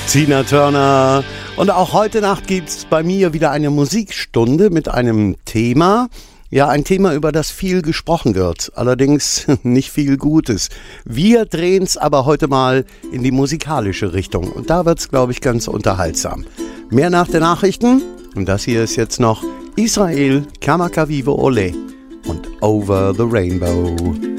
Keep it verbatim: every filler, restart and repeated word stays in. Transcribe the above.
Tina Turner. Und auch heute Nacht gibt es bei mir wieder eine Musikstunde mit einem Thema. Ja, ein Thema, über das viel gesprochen wird. Allerdings nicht viel Gutes. Wir drehen es aber heute mal in die musikalische Richtung. Und da wird es, glaube ich, ganz unterhaltsam. Mehr nach den Nachrichten. Und das hier ist jetzt noch Israel, Kamakawiwo Ole und Over the Rainbow.